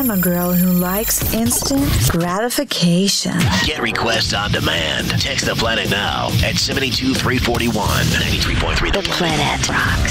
I'm a girl who likes instant gratification. Get requests on demand. Text The Planet now at 72341. 93.3 The Planet rocks.